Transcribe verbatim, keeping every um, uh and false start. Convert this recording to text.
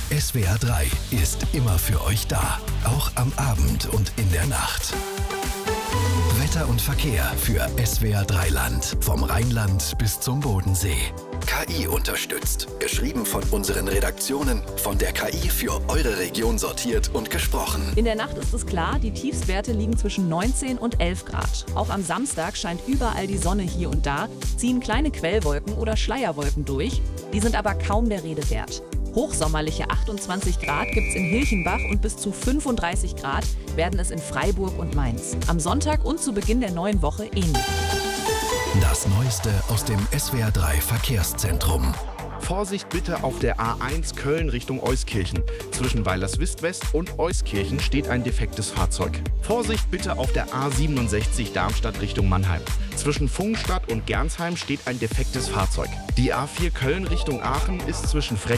S W R drei ist immer für euch da, auch am Abend und in der Nacht. Wetter und Verkehr für S W R drei Land, vom Rheinland bis zum Bodensee. K I unterstützt, geschrieben von unseren Redaktionen, von der K I für eure Region sortiert und gesprochen. In der Nacht ist es klar, die Tiefstwerte liegen zwischen neunzehn und elf Grad. Auch am Samstag scheint überall die Sonne hier und da, ziehen kleine Quellwolken oder Schleierwolken durch. Die sind aber kaum der Rede wert. Hochsommerliche achtundzwanzig Grad gibt es in Hilchenbach und bis zu fünfunddreißig Grad werden es in Freiburg und Mainz. Am Sonntag und zu Beginn der neuen Woche ähnlich. Das Neueste aus dem S W R drei Verkehrszentrum. Vorsicht bitte auf der A eins Köln Richtung Euskirchen. Zwischen Weilerswist West und Euskirchen steht ein defektes Fahrzeug. Vorsicht bitte auf der A siebenundsechzig Darmstadt Richtung Mannheim. Zwischen Pfungstadt und Gernsheim steht ein defektes Fahrzeug. Die A vier Köln Richtung Aachen ist zwischen Frech